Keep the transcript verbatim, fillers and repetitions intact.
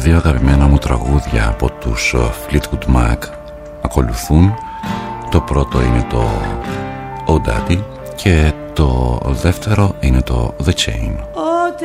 δύο αγαπημένα μου τραγούδια από τους Fleetwood Mac ακολουθούν. Το πρώτο είναι το Oh Daddy και το δεύτερο είναι το The Chain.